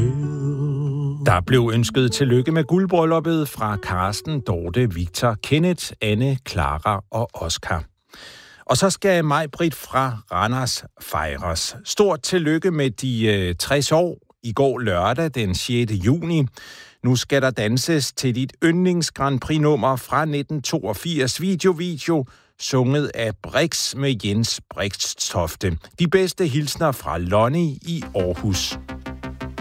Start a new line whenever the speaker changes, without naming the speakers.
Der blev ønsket tillykke med guldbrylluppet fra Karsten, Dorte, Victor, Kenneth, Anne, Clara og Oscar. Og så skal Maj-Britt fra Randers fejres. Stort tillykke med de 60 år. I går lørdag den 6. juni. Nu skal der danses til dit yndlings Grand Prix-nummer fra 1982, Video, sunget af Brix med Jens Brixtofte. De bedste hilsner fra Lonnie i Aarhus.